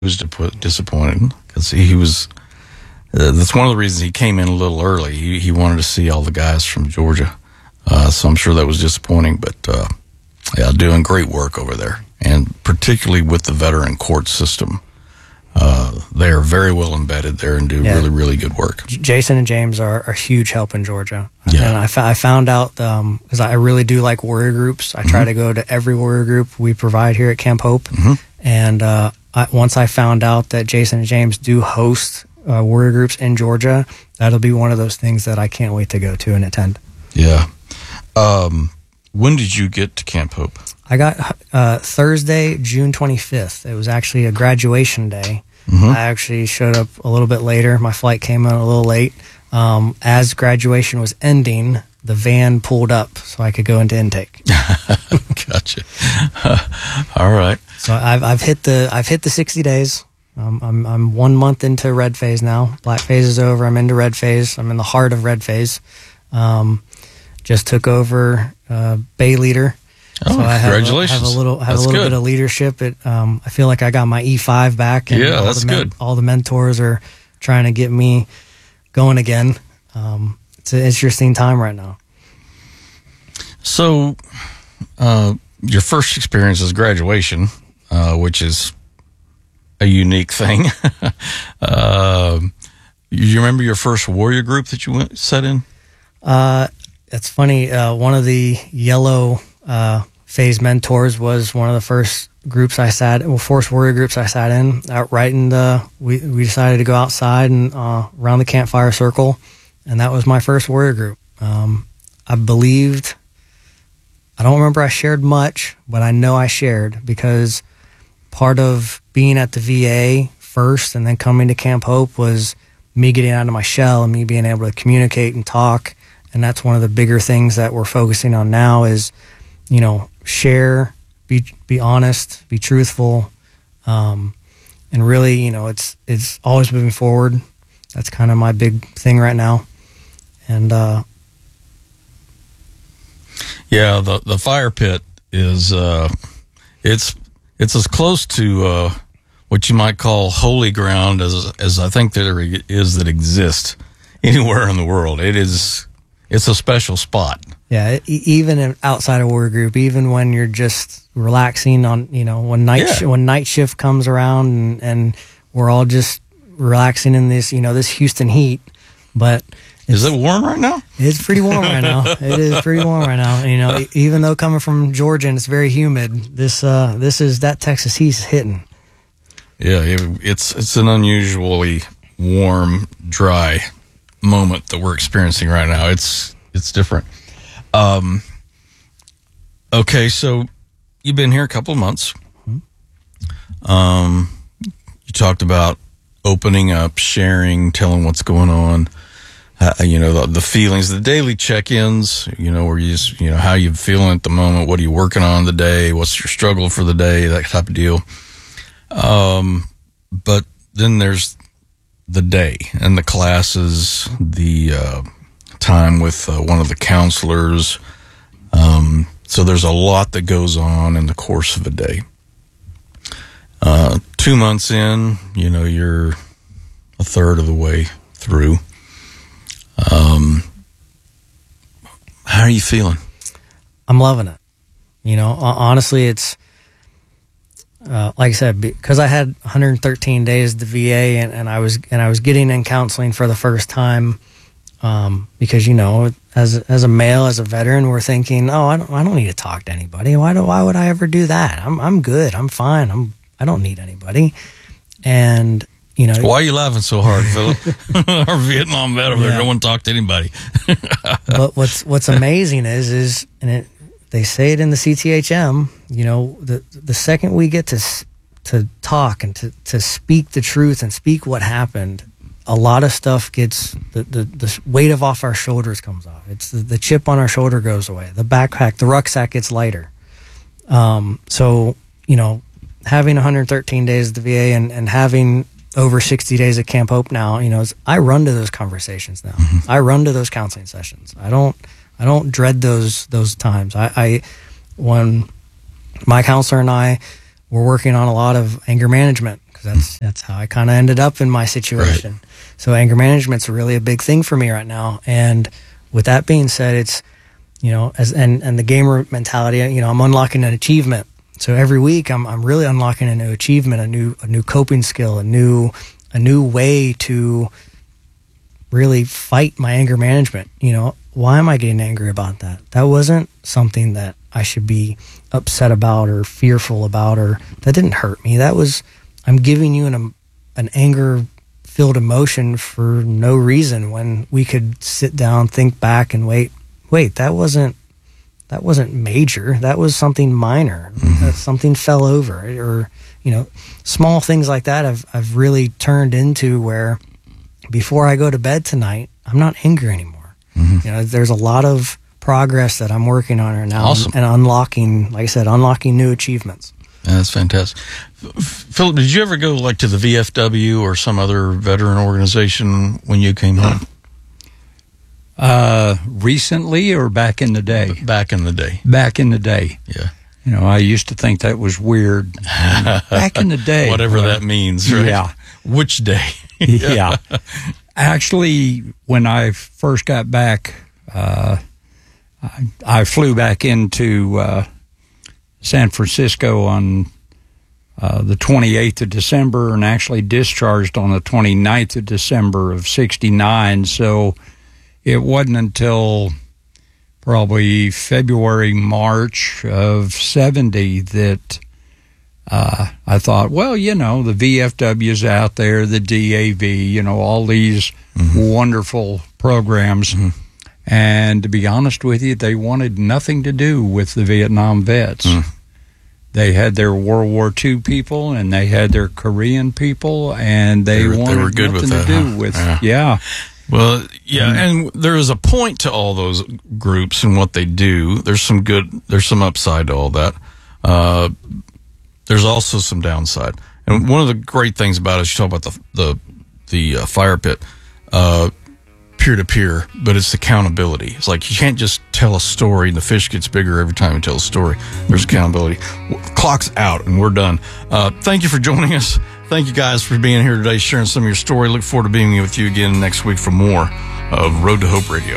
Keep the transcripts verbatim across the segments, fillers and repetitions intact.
was disappointed because he was. Uh, that's one of the reasons he came in a little early. He, he wanted to see all the guys from Georgia, uh, so I'm sure that was disappointing. But uh, yeah, doing great work over there, and particularly with the veteran court system. Uh, they are very well embedded there and do yeah. really, really good work. J- Jason and James are a huge help in Georgia. Yeah. And I, f- I found out, um, because I really do like warrior groups. I mm-hmm. try to go to every warrior group we provide here at Camp Hope. Mm-hmm. And uh, I, once I found out that Jason and James do host uh, warrior groups in Georgia, that'll be one of those things that I can't wait to go to and attend. Yeah. Um, when did you get to Camp Hope? I got uh, Thursday, June twenty-fifth. It was actually a graduation day. Mm-hmm. I actually showed up a little bit later. My flight came in a little late. Um, as graduation was ending, the van pulled up so I could go into intake. Gotcha. Uh, all right. So I've I've hit the I've hit the sixty days. Um, I'm I'm one month into red phase now. Black phase is over. I'm into red phase. I'm in the heart of red phase. Um, just took over uh, Bay leader. Oh, so I have congratulations! A, have a little, have that's a little good. bit of leadership. It, um, I feel like I got my E five back. And yeah, all that's the men- good. All the mentors are trying to get me going again. Um, it's an interesting time right now. So, uh, your first experience is graduation, uh, which is a unique thing. uh, you remember your first warrior group that you went set in? Uh, it's funny. Uh, one of the yellow uh, phase mentors was one of the first groups I sat, well, force warrior groups I sat in. Out right in the, we we decided to go outside and uh, around the campfire circle, and that was my first warrior group. Um, I believed. I don't remember I shared much, but I know I shared because part of being at the V A first and then coming to Camp Hope was me getting out of my shell and me being able to communicate and talk. And that's one of the bigger things that we're focusing on now is, you know, share, be be honest, be truthful, um, and really, you know, it's it's always moving forward. That's kind of my big thing right now. And uh, yeah, the the fire pit is uh, it's it's as close to uh, what you might call holy ground as as I think there is that exists anywhere in the world. It is. It's a special spot. Yeah, even outside of warrior group, even when you're just relaxing on, you know, when night yeah. sh- when night shift comes around and, and we're all just relaxing in this, you know, this Houston heat. But is it warm right now? It's pretty warm right now. It is pretty warm right now. You know, even though coming from Georgia and it's very humid, this uh, this is that Texas heat is hitting. Yeah, it's it's an unusually warm, dry moment that we're experiencing right now. It's it's different. Um, okay, so you've been here a couple of months. Um, you talked about opening up, sharing, telling what's going on. Uh, you know, the, the feelings, the daily check-ins. You know, where you just, you know, how you feeling at the moment. What are you working on the day? What's your struggle for the day? That type of deal. Um, but then there's the day and the classes, the uh, time with uh, one of the counselors. Um, so there's a lot that goes on in the course of a day. Uh, two months in, you know, you're a third of the way through. Um, how are you feeling? I'm loving it. You know, honestly, it's, Uh, like I said, because I had one hundred thirteen days at the V A, and, and I was and I was getting in counseling for the first time, um, because you know, as as a male, as a veteran, we're thinking, oh, I don't I don't need to talk to anybody. Why do why would I ever do that? I'm I'm good. I'm fine. I'm I don't need anybody. And you know, why are you laughing so hard, Philip? Our Vietnam vet over there don't want to talk to anybody. But what's what's amazing is is and it. They say it in the C T H M, you know, the the second we get to to talk and to, to speak the truth and speak what happened, a lot of stuff gets, the, the, the weight of off our shoulders comes off. It's the, the chip on our shoulder goes away. The backpack, the rucksack gets lighter. Um, so, you know, having one hundred thirteen days at the V A and, and having over sixty days at Camp Hope now, you know, I run to those conversations now. Mm-hmm. I run to those counseling sessions. I don't, I don't dread those those times. I, I when my counselor and I were working on a lot of anger management because that's that's how I kind of ended up in my situation. Right. So anger management's really a big thing for me right now. And with that being said, it's, you know, as and and the gamer mentality, you know, I'm unlocking an achievement. So every week I'm I'm really unlocking a new achievement, a new a new coping skill, a new a new way to really fight my anger management. You know, why am I getting angry about that? That wasn't something that I should be upset about or fearful about, or that didn't hurt me. That was, I'm giving you an an anger filled emotion for no reason, when we could sit down, think back, and wait, wait, that wasn't that wasn't major. That was something minor. Mm-hmm. That something fell over, or, you know, small things like that. I've I've really turned into where, before I go to bed tonight, I'm not angry anymore. Mm-hmm. You know, there's a lot of progress that I'm working on right now. Awesome. And unlocking, like I said, unlocking new achievements. Yeah, that's fantastic. Philip, did you ever go like to the V F W or some other veteran organization when you came home? Uh, recently or back in the day? Back in the day. Back in the day. Yeah. You know, I used to think that was weird. Back in the day. Whatever well, that means, right? Yeah. Which day? Yeah. Actually, when I first got back, uh, I, I flew back into uh, San Francisco on uh, the twenty-eighth of December, and actually discharged on the twenty-ninth of December of sixty-nine. So it wasn't until probably February, March of seventy that uh, I thought, well, you know, the V F W's out there, the D A V, you know, all these mm-hmm. wonderful programs. Mm-hmm. And to be honest with you, they wanted nothing to do with the Vietnam vets. Mm. They had their World War Two people, and they had their Korean people, and they, they were, wanted they were good nothing with that, to do huh? with, yeah. yeah. Well, yeah, and there is a point to all those groups and what they do. There's some good, there's some upside to all that. Uh, there's also some downside. And one of the great things about it is you talk about the the, the uh, fire pit, uh, peer-to-peer, but it's accountability. It's like you can't just tell a story and the fish gets bigger every time you tell a story. There's accountability. Clock's out and we're done. Uh, thank you for joining us. Thank you guys for being here today, sharing some of your story. Look forward to being with you again next week for more of Road to Hope Radio.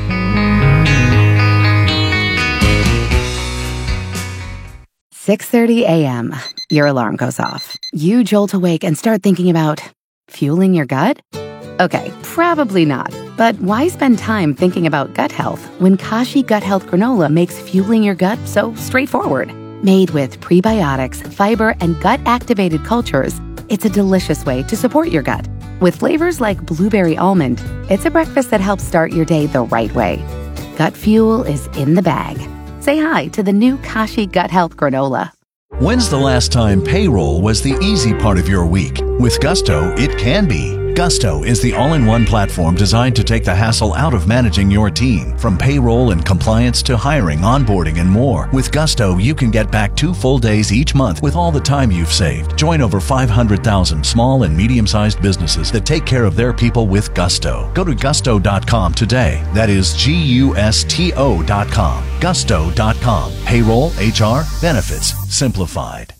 six thirty a.m. Your alarm goes off. You jolt awake and start thinking about fueling your gut? Okay, probably not. But why spend time thinking about gut health when Kashi Gut Health Granola makes fueling your gut so straightforward? Made with prebiotics, fiber, and gut-activated cultures, it's a delicious way to support your gut. With flavors like blueberry almond, it's a breakfast that helps start your day the right way. Gut fuel is in the bag. Say hi to the new Kashi Gut Health Granola. When's the last time payroll was the easy part of your week? With Gusto, it can be. Gusto is the all-in-one platform designed to take the hassle out of managing your team. From payroll and compliance to hiring, onboarding, and more. With Gusto, you can get back two full days each month with all the time you've saved. Join over five hundred thousand small and medium-sized businesses that take care of their people with Gusto. Go to gusto dot com today. That is G U S T O dot com. gusto dot com. Payroll, H R, benefits, simplified.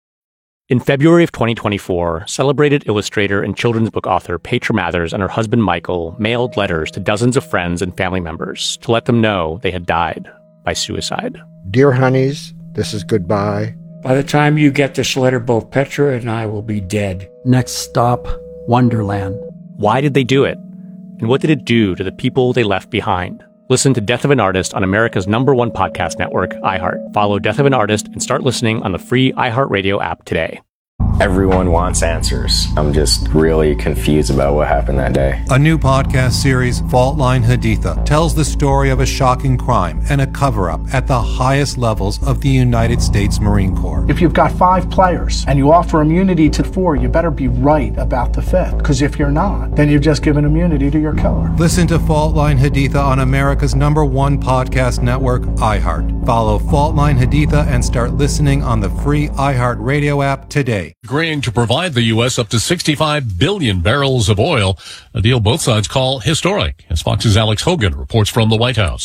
In February of twenty twenty-four, celebrated illustrator and children's book author Petra Mathers and her husband Michael mailed letters to dozens of friends and family members to let them know they had died by suicide. Dear honeys, this is goodbye. By the time you get this letter, both Petra and I will be dead. Next stop, Wonderland. Why did they do it? And what did it do to the people they left behind? Listen to Death of an Artist on America's number one podcast network, iHeart. Follow Death of an Artist and start listening on the free iHeartRadio app today. Everyone wants answers. I'm just really confused about what happened that day. A new podcast series, Fault Line Haditha, tells the story of a shocking crime and a cover-up at the highest levels of the United States Marine Corps. If you've got five players and you offer immunity to four, you better be right about the fifth. Because if you're not, then you've just given immunity to your killer. Listen to Fault Line Haditha on America's number one podcast network, iHeart. Follow Fault Line Haditha and start listening on the free iHeart Radio app today. Agreeing to provide the U S up to sixty-five billion barrels of oil, a deal both sides call historic, as Fox's Alex Hogan reports from the White House.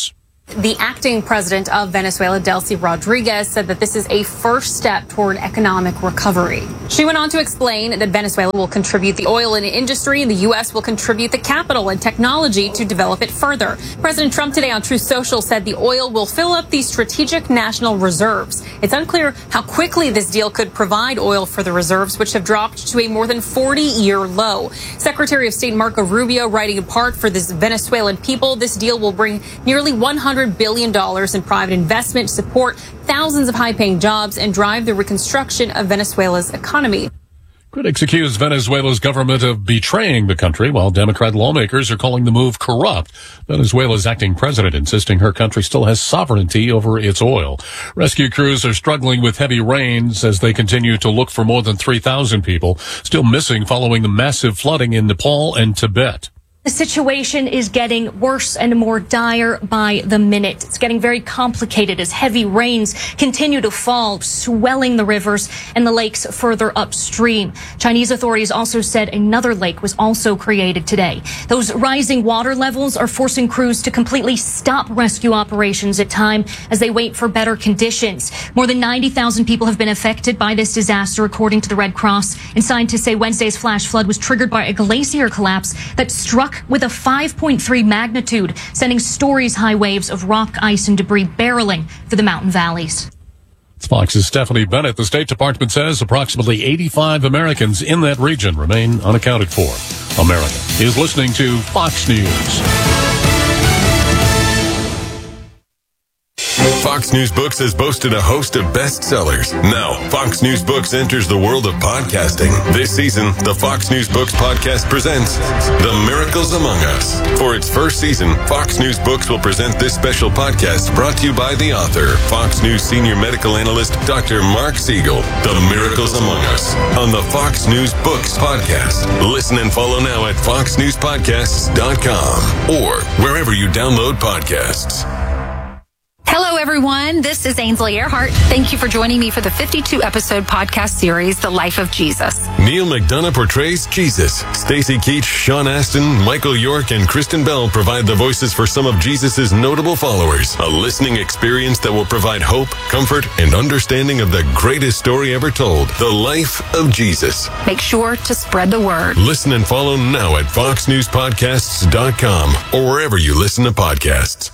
The acting president of Venezuela, Delcy Rodriguez, said that this is a first step toward economic recovery. She went on to explain that Venezuela will contribute the oil industry and the U S will contribute the capital and technology to develop it further. President Trump today on Truth Social said the oil will fill up the strategic national reserves. It's unclear how quickly this deal could provide oil for the reserves, which have dropped to a more than forty-year low. Secretary of State Marco Rubio writing in part for this Venezuelan people, this deal will bring nearly one hundred billion dollars in private investment to support thousands of high-paying jobs and drive the reconstruction of Venezuela's economy. Critics accuse Venezuela's government of betraying the country, while Democrat lawmakers are calling the move corrupt. Venezuela's acting president insisting her country still has sovereignty over its oil. Rescue crews are struggling with heavy rains as they continue to look for more than three thousand people still missing following the massive flooding in Nepal and Tibet. The situation is getting worse and more dire by the minute. It's getting very complicated as heavy rains continue to fall, swelling the rivers and the lakes further upstream. Chinese authorities also said another lake was also created today. Those rising water levels are forcing crews to completely stop rescue operations at time as they wait for better conditions. More than ninety thousand people have been affected by this disaster, according to the Red Cross. And scientists say Wednesday's flash flood was triggered by a glacier collapse that struck with a five point three magnitude, sending stories high waves of rock, ice, and debris barreling through the mountain valleys. It's Fox's Stephanie Bennett. The State Department says approximately eighty-five Americans in that region remain unaccounted for. America is listening to Fox News. Fox News Books has boasted a host of bestsellers. Now, Fox News Books enters the world of podcasting. This season, the Fox News Books podcast presents The Miracles Among Us. For its first season, Fox News Books will present this special podcast brought to you by the author, Fox News senior medical analyst, Doctor Mark Siegel. The Miracles Among Us on the Fox News Books podcast. Listen and follow now at fox news podcasts dot com or wherever you download podcasts. Hello, everyone. This is Ainsley Earhart. Thank you for joining me for the fifty-two episode podcast series, The Life of Jesus. Neil McDonough portrays Jesus. Stacey Keach, Sean Astin, Michael York, and Kristen Bell provide the voices for some of Jesus' notable followers. A listening experience that will provide hope, comfort, and understanding of the greatest story ever told, The Life of Jesus. Make sure to spread the word. Listen and follow now at fox news podcasts dot com or wherever you listen to podcasts.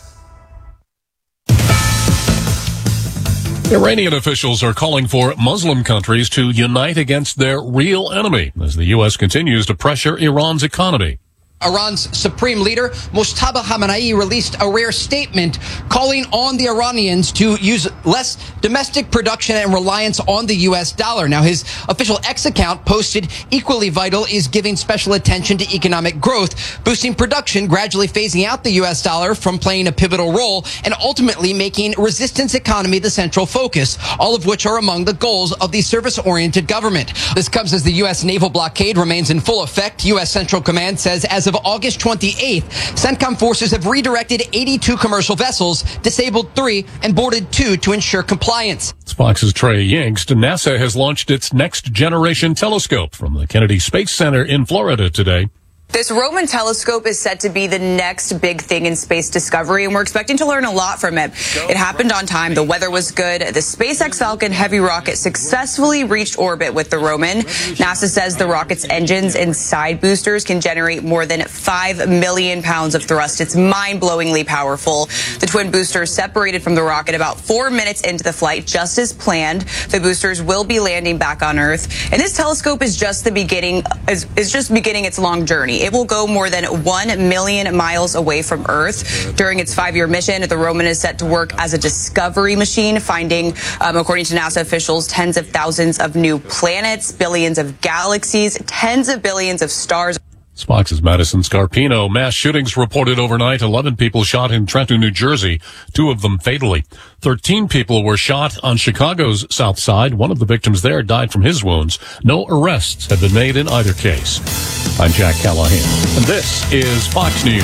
Iranian officials are calling for Muslim countries to unite against their real enemy as the U S continues to pressure Iran's economy. Iran's supreme leader, Mojtaba Khamenei, released a rare statement calling on the Iranians to use less domestic production and reliance on the U S dollar. Now, his official X account posted, equally vital is giving special attention to economic growth, boosting production, gradually phasing out the U S dollar from playing a pivotal role, and ultimately making resistance economy the central focus, all of which are among the goals of the service-oriented government. This comes as the U S naval blockade remains in full effect. U S Central Command says as of August twenty-eighth, CENTCOM forces have redirected eighty-two commercial vessels, disabled three, and boarded two to ensure compliance. It's Fox's Trey Yingst. NASA has launched its next generation telescope from the Kennedy Space Center in Florida today. This Roman telescope is set to be the next big thing in space discovery, and we're expecting to learn a lot from it. It happened on time. The weather was good. The SpaceX Falcon Heavy rocket successfully reached orbit with the Roman. NASA says the rocket's engines and side boosters can generate more than five million pounds of thrust. It's mind-blowingly powerful. The twin boosters separated from the rocket about four minutes into the flight, just as planned. The boosters will be landing back on Earth, and this telescope is just the beginning, is, is just beginning its long journey. It will go more than one million miles away from Earth. During its five-year mission, the Roman is set to work as a discovery machine, finding, um, according to NASA officials, tens of thousands of new planets, billions of galaxies, tens of billions of stars. Fox's Madison Scarpino. Mass shootings reported overnight. eleven people shot in Trenton, New Jersey, two of them fatally. thirteen people were shot on Chicago's South Side. One of the victims there died from his wounds. No arrests have been made in either case. I'm Jack Callahan, and this is Fox News.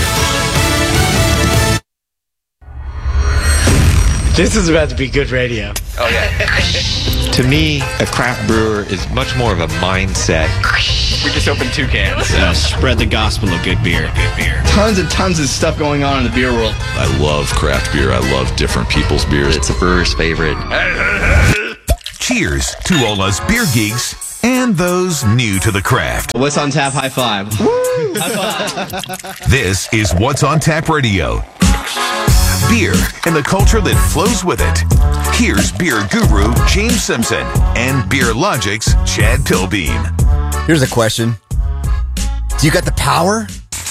This is about to be good radio. Oh, yeah. To me, a craft brewer is much more of a mindset We just opened two cans. Uh, spread the gospel of good beer. Good beer. Tons and tons of stuff going on in the beer world. I love craft beer. I love different people's beers. It's a brewer's favorite. Cheers to all us beer geeks and those new to the craft. What's on tap? High five. Woo! High five. This is What's on Tap Radio. Beer and the culture that flows with it. Here's beer guru James Simpson and Beer Logic's Chad Pilbeam. Here's a question. Do you got the power?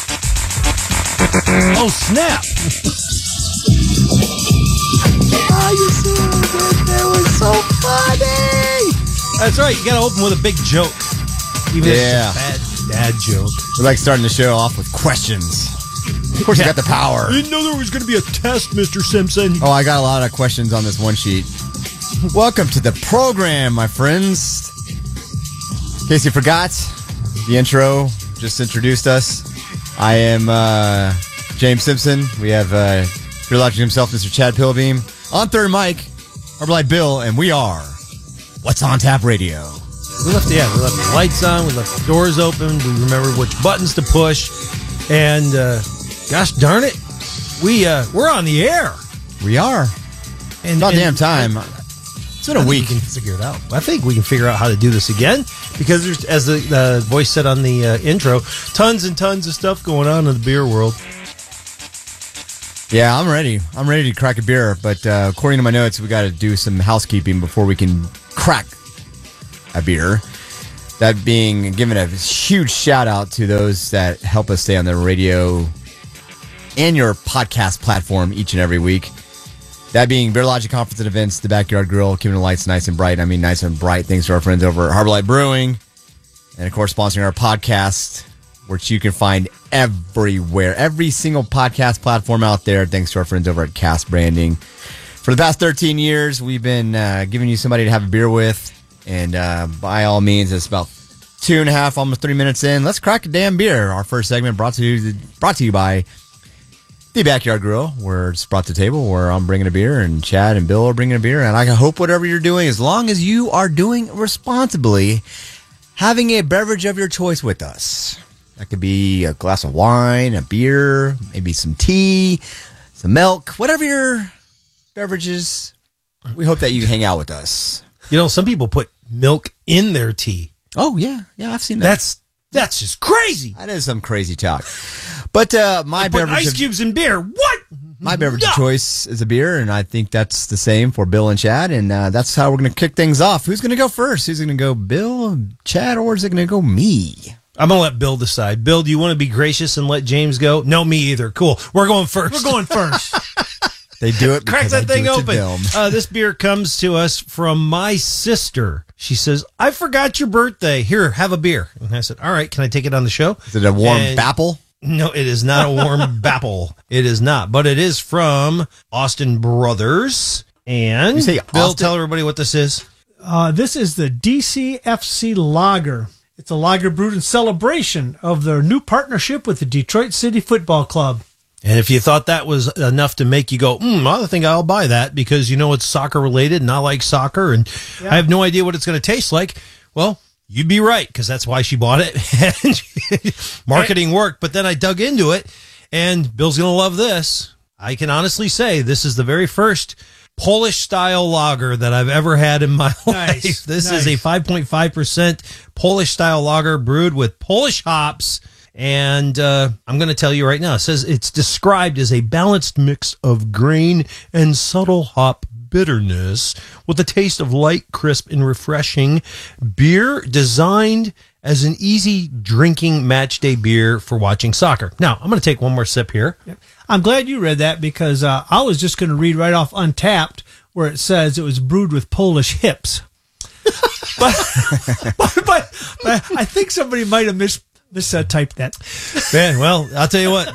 Oh, snap. Oh, you see it? That was so funny. That's right. You got to open with a big joke. Even yeah. if it's a bad, bad joke. We like starting the show off with questions. Of course, yeah. You got the power. I didn't know there was going to be a test, Mister Simpson. Oh, I got a lot of questions on this one sheet. Welcome to the program, my friends. In case you forgot, the intro just introduced us. I am uh, James Simpson. We have uh, Beer Logic himself, Mister Chad Pilbeam. On third mic, Herbalife Bill, and we are What's on Tap Radio. We left, yeah, we left the lights on. We left the doors open. We remembered which buttons to push, and. Uh, Gosh darn it, we uh, we're on the air. We are. And about and, damn time. And, it's been a week. We can figure it out. I think we can figure out how to do this again because there's, as the, the voice said on the uh, intro, tons and tons of stuff going on in the beer world. Yeah, I'm ready. I'm ready to crack a beer, but uh, according to my notes, we got to do some housekeeping before we can crack a beer. That being giving a huge shout out to those that help us stay on the radio and your podcast platform each and every week. That being Beer Logic Conference and Events, the Backyard Grill, keeping the lights nice and bright. I mean, nice and bright. Thanks to our friends over at Harbor Light Brewing. And, of course, sponsoring our podcast, which you can find everywhere. Every single podcast platform out there, thanks to our friends over at Cast Branding. For the past thirteen years, we've been uh, giving you somebody to have a beer with. And uh, by all means, it's about two and a half, almost three minutes in. Let's crack a damn beer. Our first segment brought to you, brought to you by The Backyard Grill, where it's brought to the table, where I'm bringing a beer and Chad and Bill are bringing a beer. And I hope whatever you're doing, as long as you are doing responsibly, having a beverage of your choice with us. That could be a glass of wine, a beer, maybe some tea, some milk, whatever your beverages. We hope that you hang out with us. You know, some people put milk in their tea. Oh, yeah. Yeah, I've seen that. That's that's just crazy. That is some crazy talk. But uh, my put beverage ice of, cubes in beer. What? My beverage no. of choice is a beer, and I think that's the same for Bill and Chad, and uh, that's how we're going to kick things off. Who's going to go first? Who's going to go, Bill, Chad, or is it going to go me? I'm going to let Bill decide. Bill, do you want to be gracious and let James go? No, me either. Cool. We're going first. We're going first. They do it Crack because that I thing do it open. Uh, this beer comes to us from my sister. She says, I forgot your birthday. Here, have a beer. And I said, all right, can I take it on the show? Is it a warm and Bapple? No, it is not a warm Bapple. It is not, but it is from Austin Brothers. And You say Bill, Austin? tell everybody what this is. Uh, this is the D C F C Lager. It's a lager brewed in celebration of their new partnership with the Detroit City Football Club. And if you thought that was enough to make you go, hmm, I think I'll buy that because, you know, it's soccer related and I like soccer and Yeah. I have no idea what it's going to taste like. Well, you'd be right because that's why she bought it. Marketing worked. But then I dug into it and Bill's going to love this. I can honestly say this is the very first Polish style lager that I've ever had in my Nice. life. This Nice. is a five point five percent Polish style lager brewed with Polish hops. And uh, I'm going to tell you right now, it says it's described as a balanced mix of grain and subtle hop bitterness with a taste of light, crisp, and refreshing beer designed as an easy drinking match day beer for watching soccer. Now, I'm going to take one more sip here. I'm glad you read that because uh, I was just going to read right off Untapped where it says it was brewed with Polish hips. but, but, but, but I think somebody might have mis mistyped that. Man, well, I'll tell you what.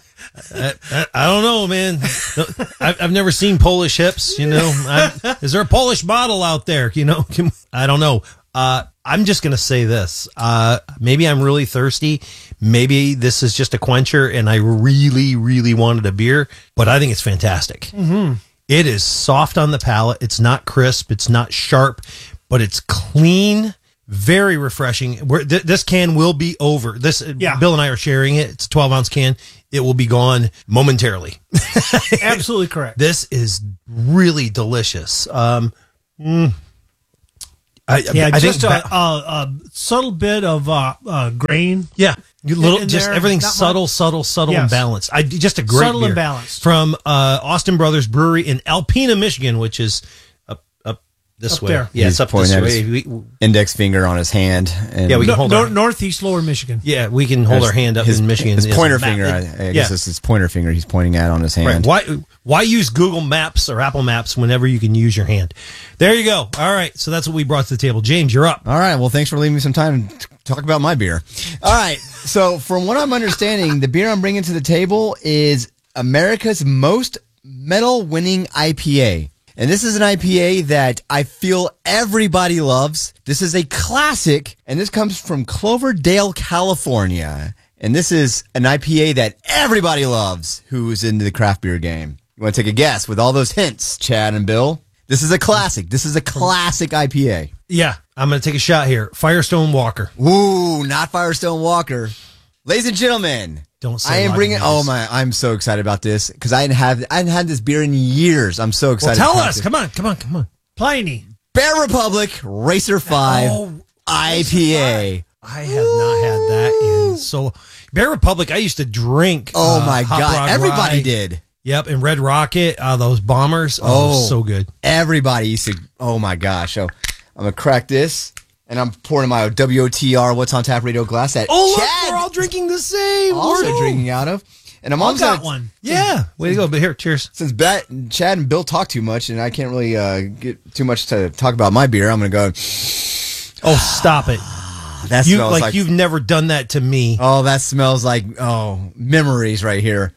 I, I, I don't know, man. I've, I've never seen Polish hips, you know. I, is there a Polish model out there, you know? I don't know. Uh, I'm just going to say this. Uh, maybe I'm really thirsty. Maybe this is just a quencher and I really, really wanted a beer, but I think it's fantastic. Mm-hmm. It is soft on the palate. It's not crisp. It's not sharp, but it's clean. Very refreshing. We're, th- this can will be over. This Yeah. Bill and I are sharing it. It's a twelve ounce can. It will be gone momentarily. Absolutely correct. This is really delicious. Um, mm, I, Yeah, I just think a, ba- a, a subtle bit of uh, uh, grain. yeah, you little in just there, everything's not subtle, much. subtle, subtle, Yes. and balanced. I just a great Subtle beer and balanced. from uh, Austin Brothers Brewery in Alpena, Michigan, which is up up this Up way. there. Yeah, He's it's up pointing this at way. his We- index finger on his hand. And Yeah, we can No, hold nor- our- northeast lower Michigan. Yeah, we can hold His- our hand up his, in Michigan. His It's pointer a map. finger, I, I Yeah. guess it's his pointer finger he's pointing at on his hand. Right. Why why use Google Maps or Apple Maps whenever you can use your hand? There you go. All right. So that's what we brought to the table. James, you're up. All right. Well, thanks for leaving me some time to talk about my beer. All right. So, from what I'm understanding, the beer I'm bringing to the table is America's most medal winning I P A. And this is an I P A that I feel everybody loves. This is a classic, and this comes from Cloverdale, California. And this is an I P A that everybody loves who's into the craft beer game. You want to take a guess with all those hints, Chad and Bill? This is a classic. This is a classic I P A. Yeah, I'm going to take a shot here. Firestone Walker. Ooh, not Firestone Walker. Ladies and gentlemen, Don't say I am Lager bringing. names. Oh my! I'm so excited about this because I didn't have I hadn't had this beer in years. I'm so Well, excited. tell to us. taste it. Come on. Come on. Come on. Pliny. Bear Republic Racer Five Oh, I P A. I have not had that in so. Bear Republic, I used to drink. Oh uh, my Hot God! Rod Everybody Rye. did. Yep, and Red Rocket, uh, those bombers. Oh, Oh. so good. Everybody used to. Oh my gosh! So I'm gonna crack this, and I'm pouring my W O T R What's on Tap Radio glass that Oh, look, Chad we're all drinking the same. also Woo. drinking out of, and I'm I also got one. Yeah, way to go. But here, cheers. Since Bet, Chad and Bill talk too much, and I can't really uh, get too much to talk about my beer, I'm gonna go. Oh, stop it. That You smells like, like you've never done that to me. Oh, that smells like, oh, memories right here.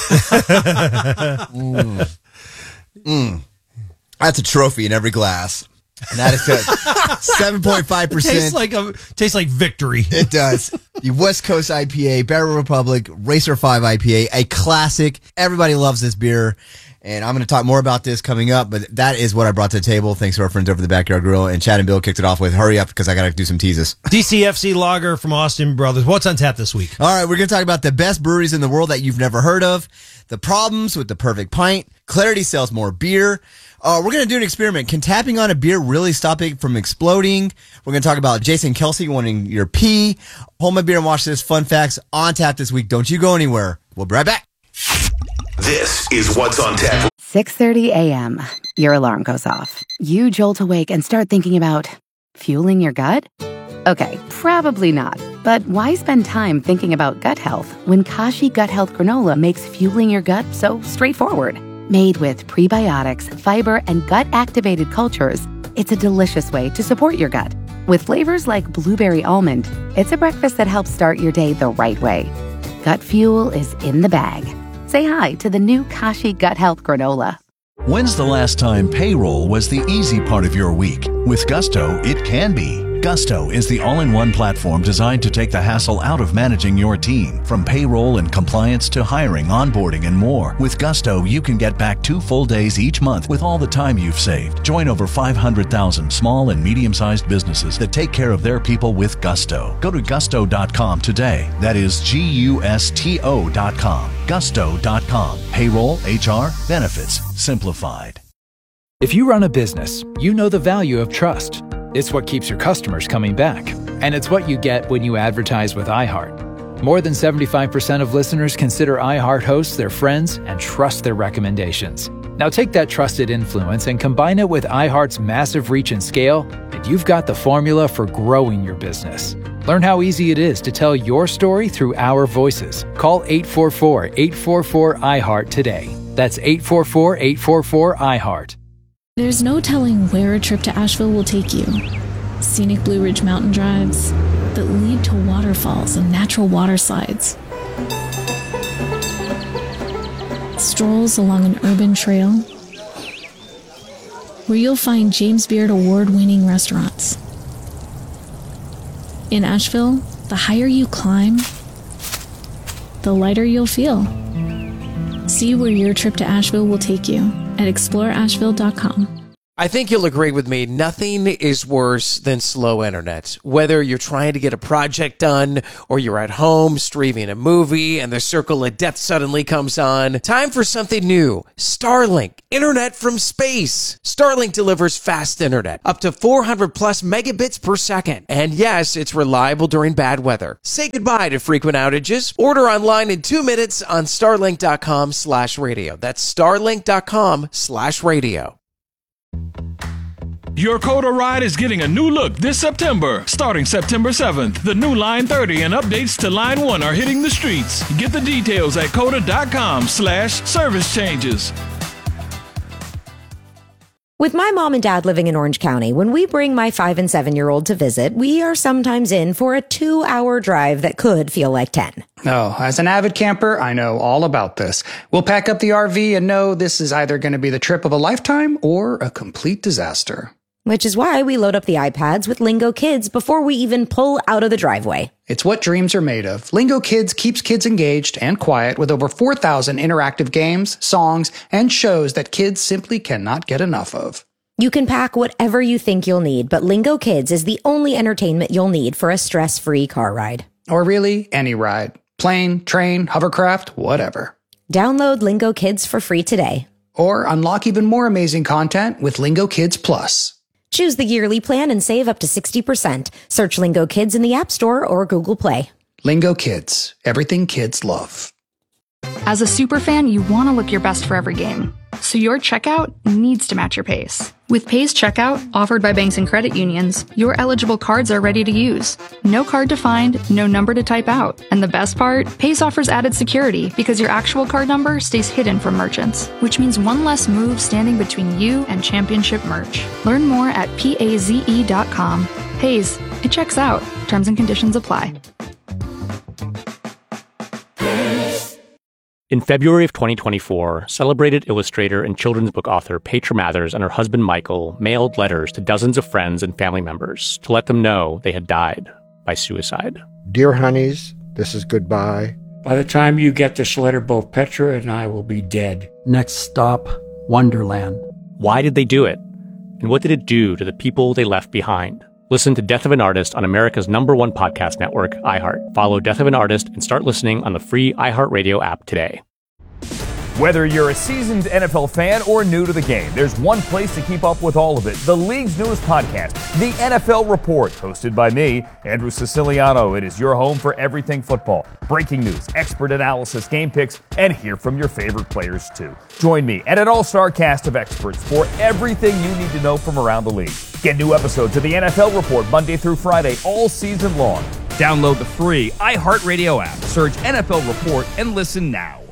mm. Mm. That's a trophy in every glass. And that is good. seven point five percent. Tastes like a tastes like victory. It does. The West Coast I P A, Barrel Republic Racer five I P A, a classic. Everybody loves this beer. And I'm going to talk more about this coming up, but that is what I brought to the table. Thanks to our friends over the Backyard Grill. And Chad and Bill kicked it off with, hurry up because I got to do some teases. D C F C Lager from Austin Brothers. What's on tap this week? All right, we're going to talk about the best breweries in the world that you've never heard of, the problems with the perfect pint, Clarity sells more beer. Uh, we're going to do an experiment. Can tapping on a beer really stop it from exploding? We're going to talk about Jason Kelsey wanting your pee. Hold my beer and watch this. Fun facts on tap this week. Don't you go anywhere. We'll be right back. This is What's on Tap. six thirty a.m. Your alarm goes off. You jolt awake and start thinking about fueling your gut? Okay, probably not. But why spend time thinking about gut health when Kashi Gut Health Granola makes fueling your gut so straightforward? Made with prebiotics, fiber, and gut-activated cultures, it's a delicious way to support your gut. With flavors like blueberry almond, it's a breakfast that helps start your day the right way. Gut fuel is in the bag. Say hi to the new Kashi Gut Health Granola. When's the last time payroll was the easy part of your week? With Gusto, it can be. Gusto is the all-in-one platform designed to take the hassle out of managing your team. From payroll and compliance to hiring, onboarding, and more. With Gusto, you can get back two full days each month with all the time you've saved. Join over five hundred thousand small and medium-sized businesses that take care of their people with Gusto. Go to gusto dot com today. That is G U S T O dot com. gusto dot com. Payroll, H R, benefits, simplified. If you run a business, you know the value of trust. It's what keeps your customers coming back. And it's what you get when you advertise with iHeart. More than seventy-five percent of listeners consider iHeart hosts their friends and trust their recommendations. Now take that trusted influence and combine it with iHeart's massive reach and scale, and you've got the formula for growing your business. Learn how easy it is to tell your story through our voices. Call eight four four, eight four four, I heart today. That's eight four four, eight four four, I heart. There's no telling where a trip to Asheville will take you. Scenic Blue Ridge mountain drives that lead to waterfalls and natural water slides. Strolls along an urban trail where you'll find James Beard award-winning restaurants. In Asheville, the higher you climb, the lighter you'll feel. See where your trip to Asheville will take you at explore asheville dot com. I think you'll agree with me. Nothing is worse than slow internet. Whether you're trying to get a project done or you're at home streaming a movie and the circle of death suddenly comes on. Time for something new. Starlink. Internet from space. Starlink delivers fast internet. Up to four hundred plus megabits per second. And yes, it's reliable during bad weather. Say goodbye to frequent outages. Order online in two minutes on starlink.com slash radio. That's starlink.com slash radio. Your Coda ride is getting a new look this September. Starting September seventh, the new Line thirty and updates to Line one are hitting the streets. Get the details at coda.com slash service changes. With my mom and dad living in Orange County, when we bring my five and seven-year-old to visit, we are sometimes in for a two-hour drive that could feel like ten. Oh, as an avid camper, I know all about this. We'll pack up the R V and know this is either going to be the trip of a lifetime or a complete disaster. Which is why we load up the iPads with Lingo Kids before we even pull out of the driveway. It's what dreams are made of. Lingo Kids keeps kids engaged and quiet with over four thousand interactive games, songs, and shows that kids simply cannot get enough of. You can pack whatever you think you'll need, but Lingo Kids is the only entertainment you'll need for a stress-free car ride. Or really, any ride. Plane, train, hovercraft, whatever. Download Lingo Kids for free today. Or unlock even more amazing content with Lingo Kids Plus. Choose the yearly plan and save up to sixty percent. Search Lingo Kids in the App Store or Google Play. Lingo Kids. Everything kids love. As a superfan, you want to look your best for every game. So your checkout needs to match your pace. With Pace Checkout, offered by banks and credit unions, your eligible cards are ready to use. No card to find, no number to type out. And the best part? Pace offers added security because your actual card number stays hidden from merchants, which means one less move standing between you and championship merch. Learn more at paze dot com. Paze, it checks out. Terms and conditions apply. In February of twenty twenty-four, celebrated illustrator and children's book author Petra Mathers and her husband Michael mailed letters to dozens of friends and family members to let them know they had died by suicide. Dear honeys, this is goodbye. By the time you get this letter, both Petra and I will be dead. Next stop, Wonderland. Why did they do it? And what did it do to the people they left behind? Listen to Death of an Artist on America's number one podcast network, iHeart. Follow Death of an Artist and start listening on the free iHeartRadio app today. Whether you're a seasoned N F L fan or new to the game, there's one place to keep up with all of it. The league's newest podcast, The N F L Report, hosted by me, Andrew Siciliano. It is your home for everything football. Breaking news, expert analysis, game picks, and hear from your favorite players too. Join me and an all-star cast of experts for everything you need to know from around the league. Get new episodes of The N F L Report Monday through Friday all season long. Download the free iHeartRadio app, search N F L Report, and listen now.